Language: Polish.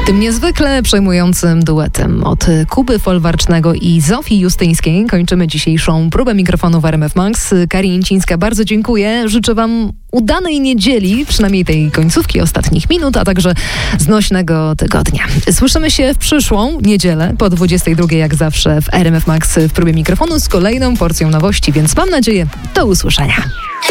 Tym niezwykle przejmującym duetem od Kuby Folwarcznego i Zofii Justyńskiej kończymy dzisiejszą próbę mikrofonu w RMF Max. Kari Jęcińska, bardzo dziękuję. Życzę Wam udanej niedzieli, przynajmniej tej końcówki ostatnich minut, a także znośnego tygodnia. Słyszymy się w przyszłą niedzielę po 22 jak zawsze w RMF Max w próbie mikrofonu z kolejną porcją nowości, więc mam nadzieję do usłyszenia.